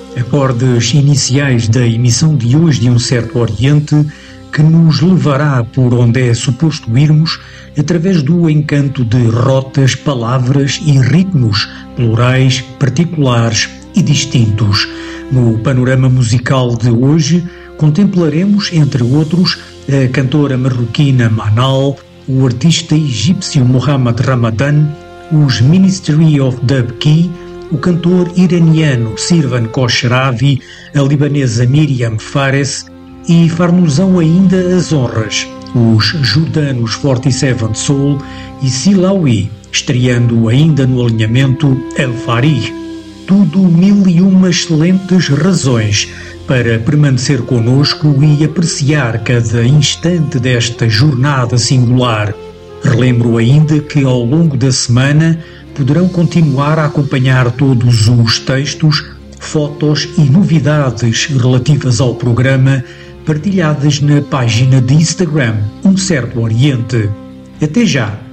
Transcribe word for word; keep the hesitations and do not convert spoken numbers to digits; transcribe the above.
acordes iniciais da emissão de hoje de Um Certo Oriente, que nos levará por onde é suposto irmos através do encanto de rotas, palavras e ritmos plurais, particulares e distintos. No panorama musical de hoje, contemplaremos, entre outros, a cantora marroquina Manal, o artista egípcio Mohamed Ramadan, os Ministry of Dub Key, o cantor iraniano Sirvan Khoshravi, a libanesa Miriam Fares e far-nos-ão ainda as honras, os jordanos quarenta e sete Soul e Silawi, estreando ainda no alinhamento El Fari. Tudo mil e uma excelentes razões para permanecer conosco e apreciar cada instante desta jornada singular. Relembro ainda que ao longo da semana poderão continuar a acompanhar todos os textos, fotos e novidades relativas ao programa partilhadas na página de Instagram Um Certo Oriente. Até já!